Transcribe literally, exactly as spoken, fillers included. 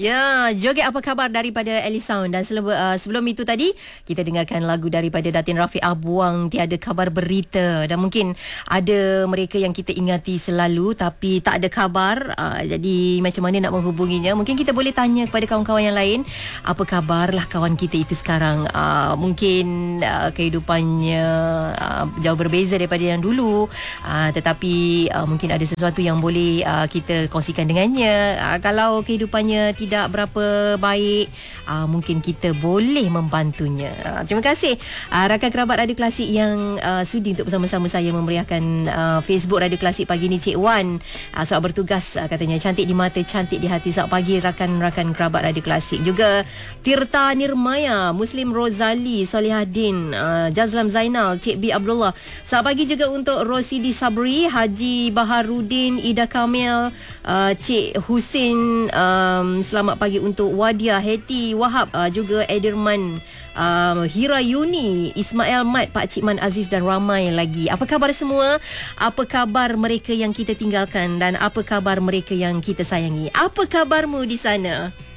Ya, joget apa khabar daripada Ellie Sound. Dan sebelum, uh, sebelum itu tadi kita dengarkan lagu daripada Datin Rafiqah, Buang Tiada Kabar Berita. Dan mungkin ada mereka yang kita ingati selalu tapi tak ada khabar, uh, jadi macam mana nak menghubunginya? Mungkin kita boleh tanya kepada kawan-kawan yang lain, apa khabar lah kawan kita itu sekarang. uh, Mungkin uh, kehidupannya uh, jauh berbeza daripada yang dulu, uh, tetapi uh, mungkin ada sesuatu yang boleh uh, kita kongsikan dengannya. uh, Kalau kehidupannya tidak berapa baik, uh, mungkin kita boleh membantunya. Uh, terima kasih uh, rakan kerabat Radio Klasik yang uh, sudi untuk bersama-sama saya memeriahkan uh, Facebook Radio Klasik pagi ni. Cik Wan uh, selamat bertugas, uh, katanya cantik di mata, cantik di hati. Selamat pagi rakan-rakan kerabat Radio Klasik. Juga Tirta Nirmaya, Muslim Rozali, Solihadin, uh, Jazlam Zainal, Cik B Abdullah. Selamat pagi juga untuk Rosidi Sabri, Haji Baharudin, Ida Kamil, uh, Cik Husin. um, Selamat pagi untuk Wadia, Heti Wahab, uh, juga Edirman, uh, Hira Yuni, Ismail Mat, Pak Cik Man Aziz dan ramai lagi. Apa khabar semua? Apa khabar mereka yang kita tinggalkan dan apa khabar mereka yang kita sayangi? Apa khabarmu di sana?